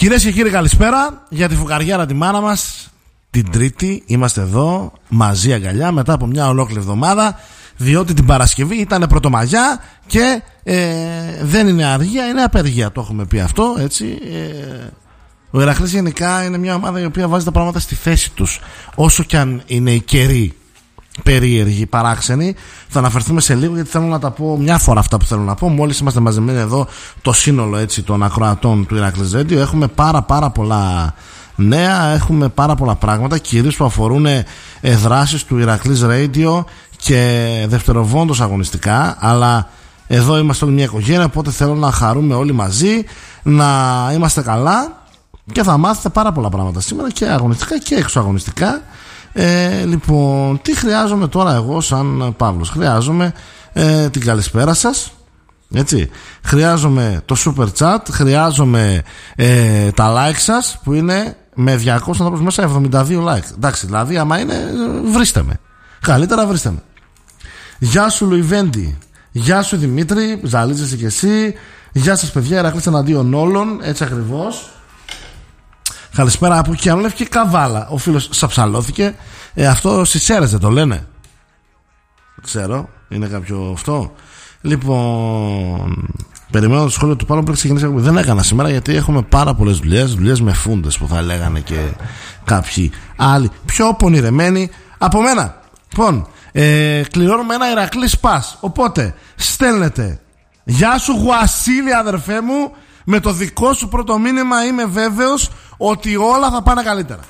Κυρίες και κύριοι, καλησπέρα. Για τη φουκαριάρα τη μάνα μας, την Τρίτη είμαστε εδώ μαζί αγκαλιά μετά από μια ολόκληρη εβδομάδα, διότι την Παρασκευή ήταν Πρωτομαγιά και δεν είναι αργία, είναι απεργία. Το έχουμε πει αυτό, έτσι. Ο Ηρακλής γενικά είναι μια ομάδα η οποία βάζει τα πράγματα στη θέση τους, όσο και αν είναι οι καιροί περίεργοι, παράξενοι. Θα αναφερθούμε σε λίγο, γιατί θέλω να τα πω μια φορά αυτά που θέλω να πω. Μόλις είμαστε μαζεμένοι εδώ το σύνολο, έτσι, των ακροατών του Ηρακλής Radio, έχουμε πάρα πολλά νέα, έχουμε πάρα πολλά πράγματα, κυρίως που αφορούν δράσεις του Ηρακλής Radio και δευτεροβόντως αγωνιστικά. Αλλά εδώ είμαστε όλοι μια οικογένεια, οπότε θέλω να χαρούμε όλοι μαζί, να είμαστε καλά και θα μάθετε πάρα πολλά πράγματα σήμερα, και αγωνιστικά και εξωαγωνιστικά. Λοιπόν, τι χρειάζομαι τώρα εγώ σαν Παύλος? Χρειάζομαι την καλησπέρα σας, έτσι. Χρειάζομαι το super chat, χρειάζομαι τα like σας, που είναι με 200 ανθρώπους μέσα 72 like. Εντάξει, δηλαδή άμα είναι, βρίστε με. Καλύτερα βρίστε με. Γεια σου Λουιβέντη. Γεια σου Δημήτρη, ζαλίζεσαι κι εσύ. Γεια σας παιδιά, Ηρακλής εναντίον όλων, έτσι ακριβώς. Καλησπέρα από Κιανούλευ και Καβάλα. Ο φίλος σαψαλώθηκε. Αυτό στις Σέρρες δεν το λένε? Δεν ξέρω, είναι κάποιο αυτό. Λοιπόν, περιμένω το σχόλιο του Πάλου πριν ξεκινήσει. Δεν έκανα σήμερα γιατί έχουμε πάρα πολλές δουλειές με φούντες, που θα λέγανε και κάποιοι άλλοι πιο πονηρεμένοι από μένα. Λοιπόν, κληρώνουμε ένα Ηρακλής Pass. Οπότε στέλνετε γεια σου Γουασίλη αδερφέ μου, με το δικό σου πρώτο μήνυμα είμαι βέβαιος ότι όλα θα πάνε καλύτερα.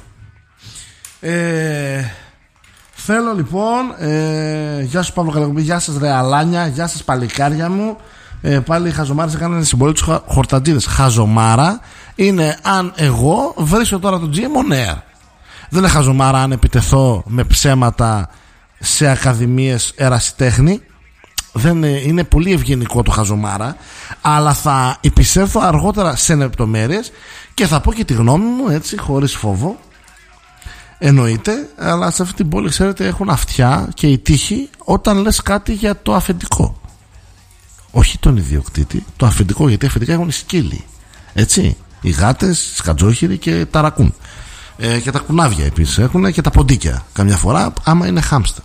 Θέλω λοιπόν, γεια σου Παύλο Καλακομπή, γεια σας Ρεαλάνια, γεια σας παλικάρια μου. Πάλι οι χαζομάρες έκαναν συμπολίτες τους χορτατζίδες. Χαζομάρα είναι αν εγώ βρίσκω τώρα το GM on air. Δεν είναι χαζομάρα αν επιτεθώ με ψέματα σε ακαδημίες ερασιτέχνη. Δεν είναι πολύ ευγενικό το χαζομάρα, αλλά θα επισέλθω αργότερα σε λεπτομέρειες και θα πω και τη γνώμη μου, έτσι, χωρίς φόβο. Εννοείται, αλλά σε αυτή την πόλη, ξέρετε, έχουν αυτιά και η τύχη όταν λες κάτι για το αφεντικό. Όχι τον ιδιοκτήτη, το αφεντικό, γιατί αφεντικά έχουν οι σκύλοι. Έτσι, οι γάτες, οι σκατζόχυροι και τα ρακούν. Και τα κουνάβια επίσης έχουν, και τα ποντίκια καμιά φορά, άμα είναι χάμστερ.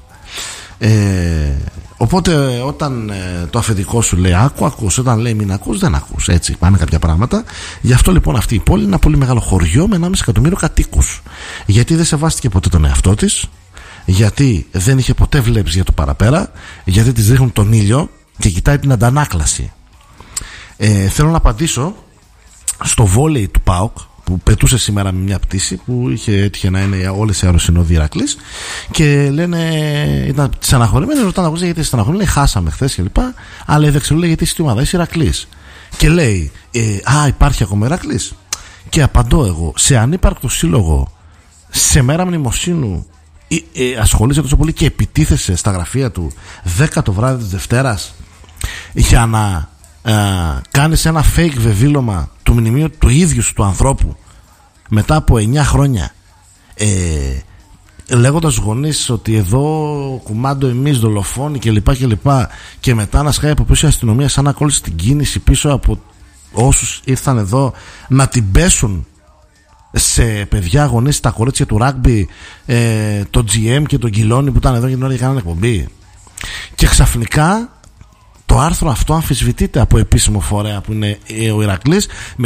Οπότε όταν το αφεντικό σου λέει ακούς, όταν λέει μην ακούς, δεν ακούς. Έτσι πάνε κάποια πράγματα. Γι' αυτό λοιπόν αυτή η πόλη είναι ένα πολύ μεγάλο χωριό με 1,5 εκατομμύριο κατοίκους. Γιατί δεν σεβάστηκε ποτέ τον εαυτό της, γιατί δεν είχε ποτέ βλέψη για το παραπέρα, γιατί της ρίχνουν τον ήλιο και κοιτάει την αντανάκλαση. Θέλω να απαντήσω στο βόλεϊ του ΠΑΟΚ, που πετούσε σήμερα με μια πτήση που έτυχε να είναι όλες οι αεροσυνόδοι Ηρακλής, και λένε, ήταν στεναχωρημένοι, ρωτάνε γιατί είστε στεναχωρημένοι, χάσαμε χθες κλπ. Αλλά η δεξιολή λέει, γιατί είσαι ομάδα, είσαι Ηρακλής. Και λέει, υπάρχει ακόμα Ηρακλής? Και απαντώ εγώ, σε ανύπαρκτο σύλλογο, σε μέρα μνημοσύνου, ασχολείσαι τόσο πολύ και επιτίθεσαι στα γραφεία του 10 το βράδυ της Δευτέρας για να κάνεις ένα fake βεβήλωμα του μνημείου του ίδιου σου του ανθρώπου μετά από 9 χρόνια, λέγοντας γονείς ότι εδώ κουμάντο εμείς δολοφόνοι κλπ, και μετά να σκάει από πίσω η αστυνομία σαν να κόλλησε την κίνηση πίσω από όσους ήρθαν εδώ να την πέσουν σε παιδιά, γονείς, τα κορίτσια του ράγκμπι, το GM και τον Κιλόνι που ήταν εδώ και την ώρα κάνανε εκπομπή. Και ξαφνικά το άρθρο αυτό αμφισβητείται από επίσημο φορέα που είναι ο Ηρακλής.